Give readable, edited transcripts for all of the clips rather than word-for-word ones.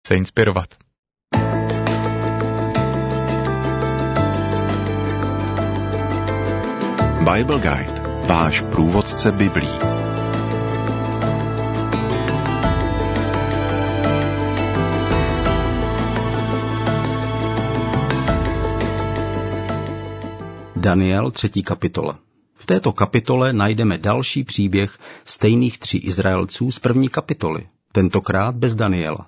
se inspirovat. Bible Guide, váš průvodce Biblí. Daniel 3. kapitola. V této kapitole najdeme další příběh stejných 3 Izraelců z 1. kapitoly, tentokrát bez Daniela.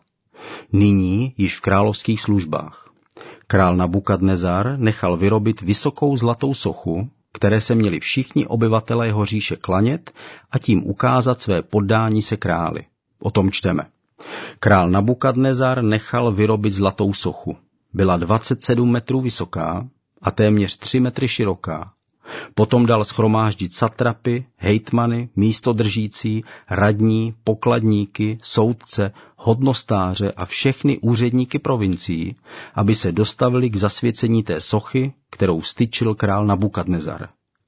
Nyní již v královských službách. Král Nabukadnezar nechal vyrobit vysokou zlatou sochu, které se měli všichni obyvatelé jeho říše klanět a tím ukázat své poddání se králi. O tom čteme. Král Nabukadnezar nechal vyrobit zlatou sochu. Byla 27 metrů vysoká a téměř 3 metry široká. Potom dal shromáždit satrapy, hejtmany, místodržící, radní, pokladníky, soudce, hodnostáře a všechny úředníky provincií, aby se dostavili k zasvěcení té sochy, kterou vztyčil král Nabukadnezar.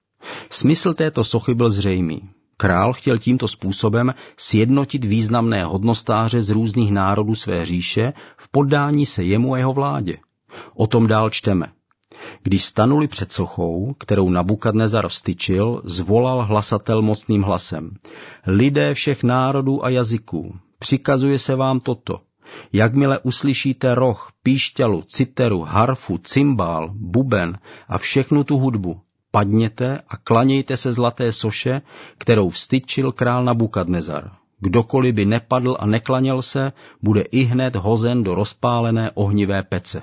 Smysl této sochy byl zřejmý. Král chtěl tímto způsobem sjednotit významné hodnostáře z různých národů své říše v poddání se jemu a jeho vládě. O tom dál čteme. Když stanuli před sochou, kterou Nabukadnezar vztyčil, zvolal hlasatel mocným hlasem. Lidé všech národů a jazyků, přikazuje se vám toto. Jakmile uslyšíte roh, píšťalu, citeru, harfu, cymbál, buben a všechnu tu hudbu, padněte a klanějte se zlaté soše, kterou vztyčil král Nabukadnezar. Kdokoliv by nepadl a neklaněl se, bude ihned hozen do rozpálené ohnivé pece.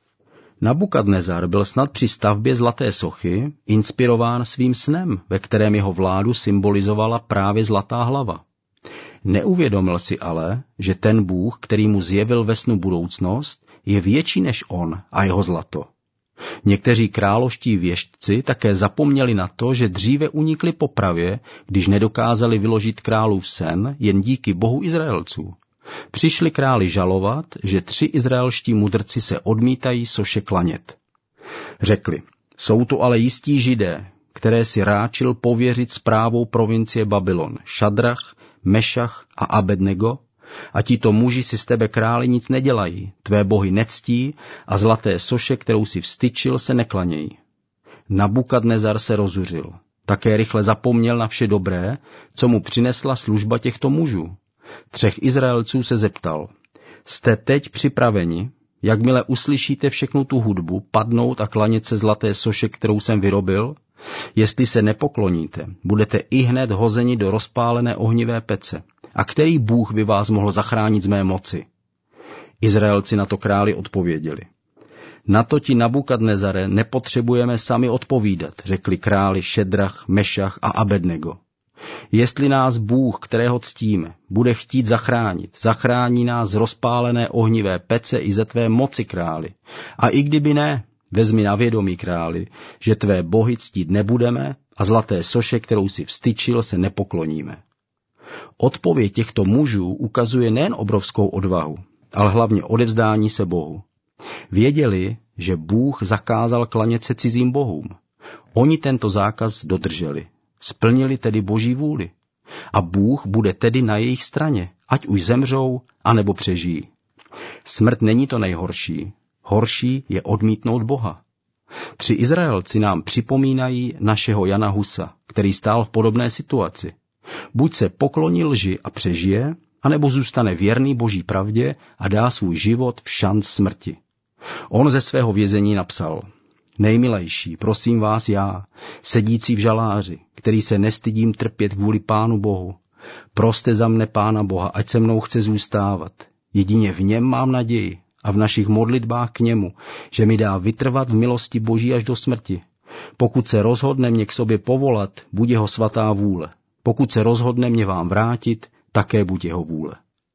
Nabukadnezar byl snad při stavbě zlaté sochy inspirován svým snem, ve kterém jeho vládu symbolizovala právě zlatá hlava. Neuvědomil si ale, že ten Bůh, který mu zjevil ve snu budoucnost, je větší než on a jeho zlato. Někteří královští věštci také zapomněli na to, že dříve unikli popravě, když nedokázali vyložit králův sen jen díky Bohu Izraelců. Přišli králi žalovat, že 3 izraelští mudrci se odmítají soše klanět. Řekli, jsou to ale jistí Židé, které si ráčil pověřit správou provincie Babylon, Šadrach, Mešach a Abednego, a tito muži si z tebe králi nic nedělají, tvé bohy nectí a zlaté soše, kterou si vztyčil, se neklanějí. Nabukadnezar se rozuřil. Také rychle zapomněl na vše dobré, co mu přinesla služba těchto mužů. 3 Izraelců se zeptal, jste teď připraveni, jakmile uslyšíte všechnu tu hudbu, padnout a klanět se zlaté soše, kterou jsem vyrobil? Jestli se nepokloníte, budete ihned hozeni do rozpálené ohnivé pece. A který Bůh by vás mohl zachránit z mé moci? Izraelci na to králi odpověděli. Na to ti, Nabukadnezare, nepotřebujeme sami odpovídat, řekli králi Šedrach, Mešach a Abednego. Jestli nás Bůh, kterého ctíme, bude chtít zachránit, zachrání nás z rozpálené ohnivé pece i ze tvé moci, králi. A i kdyby ne, vezmi na vědomí, králi, že tvé bohy ctít nebudeme a zlaté soše, kterou si vztyčil, se nepokloníme. Odpověď těchto mužů ukazuje nejen obrovskou odvahu, ale hlavně odevzdání se Bohu. Věděli, že Bůh zakázal klanět se cizím bohům. Oni tento zákaz dodrželi. Splnili tedy Boží vůli. A Bůh bude tedy na jejich straně, ať už zemřou, anebo přežijí. Smrt není to nejhorší. Horší je odmítnout Boha. 3 Izraelci nám připomínají našeho Jana Husa, který stál v podobné situaci. Buď se pokloní lži a přežije, anebo zůstane věrný Boží pravdě a dá svůj život v šanc smrti. On ze svého vězení napsal, nejmilejší, prosím vás já, sedící v žaláři, který se nestydím trpět kvůli Pánu Bohu. Proste za mne Pána Boha, ať se mnou chce zůstávat. Jedině v něm mám naději a v našich modlitbách k němu, že mi dá vytrvat v milosti Boží až do smrti. Pokud se rozhodne mě k sobě povolat, buď jeho svatá vůle. Pokud se rozhodne mě vám vrátit, také buď jeho vůle.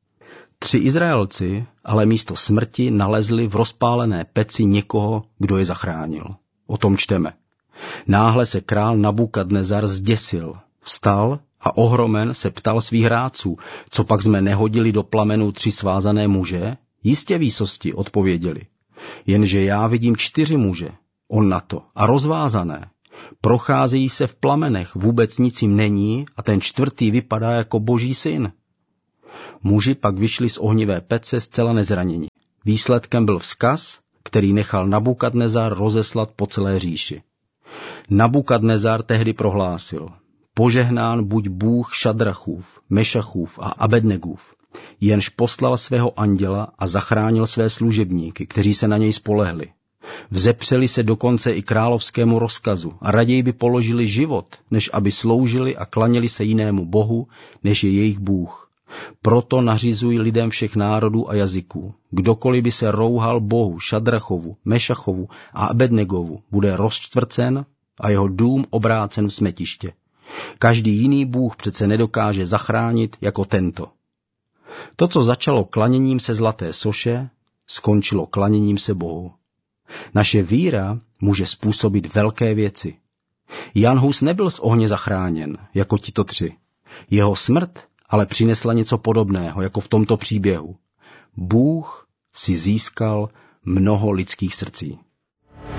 3 Izraelci ale místo smrti nalezli v rozpálené peci někoho, kdo je zachránil. O tom čteme. Náhle se král Nabukadnezar zděsil, vstal a ohromen se ptal svých rádců, co pak jsme nehodili do plamenů 3 svázané muže? Jistě výsosti, odpověděli. Jenže já vidím 4 muže, on na to, a rozvázané. Procházejí se v plamenech, vůbec nic jim není a ten 4. vypadá jako Boží syn. Muži pak vyšli z ohnivé pece zcela nezraněni. Výsledkem byl vzkaz, který nechal Nabukadnezar rozeslat po celé říši. Nabukadnezar tehdy prohlásil: Požehnán buď Bůh Šadrachův, Mešachův a Abednegův, jenž poslal svého anděla a zachránil své služebníky, kteří se na něj spolehli. Vzepřeli se dokonce i královskému rozkazu a raději by položili život, než aby sloužili a klaněli se jinému bohu, než je jejich Bůh. Proto nařizují lidem všech národů a jazyků. Kdokoliv by se rouhal Bohu Šadrachovu, Mešachovu a Abednegovu, bude rozčtvrcen a jeho dům obrácen v smetiště. Každý jiný bůh přece nedokáže zachránit jako tento. To, co začalo klaněním se zlaté soše, skončilo klaněním se Bohu. Naše víra může způsobit velké věci. Jan Hus nebyl z ohně zachráněn, jako tito tři. Jeho smrt ale přinesla něco podobného, jako v tomto příběhu. Bůh si získal mnoho lidských srdcí.